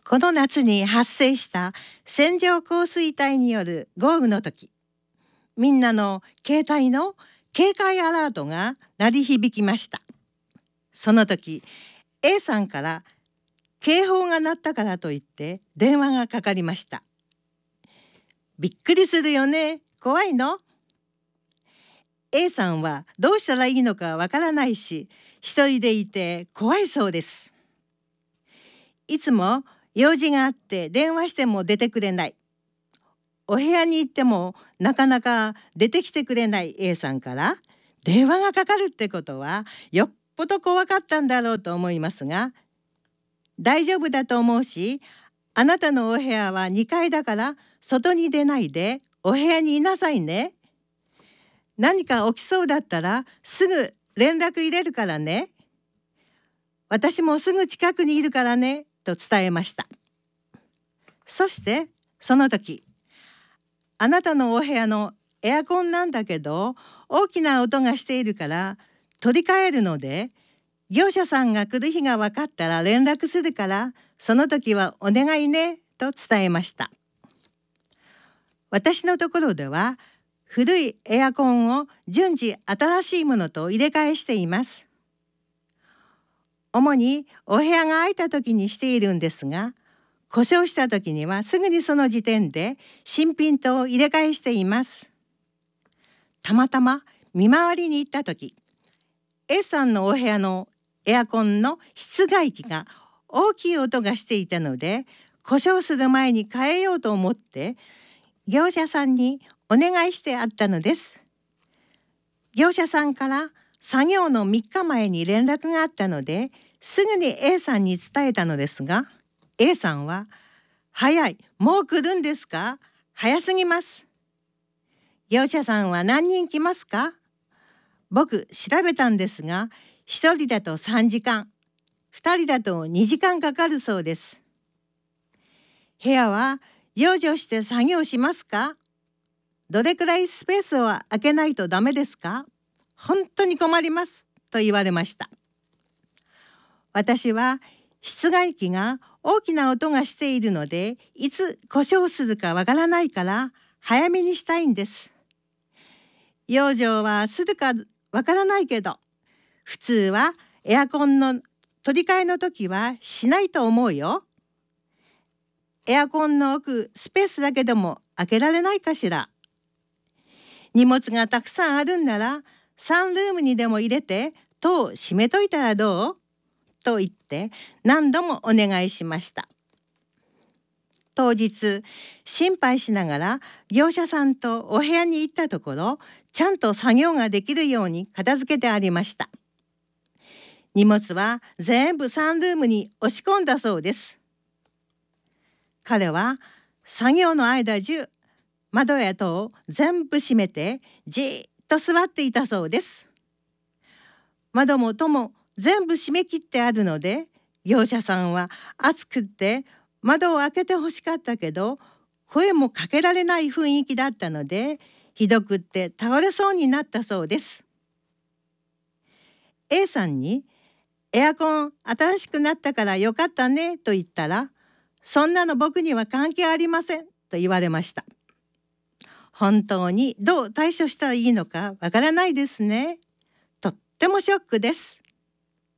この夏に発生した線状降水帯による豪雨の時、みんなの携帯の警戒アラートが鳴り響きました。その時 A さんから警報が鳴ったからといって電話がかかりました。びっくりするよね、怖いの？ A さんはどうしたらいいのかわからないし、一人でいて怖いそうです。いつも用事があって電話しても出てくれない。お部屋に行ってもなかなか出てきてくれない A さんから電話がかかるってことはよっぽど怖かったんだろうと思いますが、大丈夫だと思うし、あなたのお部屋は2階だから外に出ないでお部屋にいなさいね。何か起きそうだったらすぐ連絡入れるからね。私もすぐ近くにいるからねと伝えました。そしてその時、あなたのお部屋のエアコンなんだけど大きな音がしているから取り替えるので、業者さんが来る日が分かったら連絡するからその時はお願いねと伝えました。私のところでは古いエアコンを順次新しいものと入れ替えしています。主にお部屋が空いた時にしているんですが、故障した時にはすぐにその時点で新品と入れ替えしています。たまたま見回りに行った時、A さんのお部屋のエアコンの室外機が大きい音がしていたので、故障する前に変えようと思って業者さんにお願いしてあったのです。業者さんから作業の3日前に連絡があったので、すぐに A さんに伝えたのですが、A さんは早い、もう来るんですか？早すぎます。業者さんは何人来ますか？僕調べたんですが、1人だと3時間、2人だと2時間かかるそうです。部屋は養生して作業しますか？どれくらいスペースを空けないとダメですか？本当に困りますと言われました。私は室外機が大きな音がしているので、いつ故障するかわからないから早めにしたいんです。養生はするかわからないけど、普通はエアコンの取り替えの時はしないと思うよ。エアコンの奥スペースだけでも開けられないかしら。荷物がたくさんあるんならサンルームにでも入れて戸を閉めといたらどう？と言って何度もお願いしました。当日心配しながら業者さんとお部屋に行ったところ、ちゃんと作業ができるように片付けてありました。荷物は全部サンルームに押し込んだそうです。彼は作業の間中窓や戸を全部閉めてじーっと座っていたそうです。窓も戸も全部閉め切ってあるので、業者さんは暑くって窓を開けてほしかったけど声もかけられない雰囲気だったので、ひどくって倒れそうになったそうです。A さんにエアコン新しくなったからよかったねと言ったら、そんなの僕には関係ありませんと言われました。本当にどう対処したらいいのかわからないですね。とってもショックです。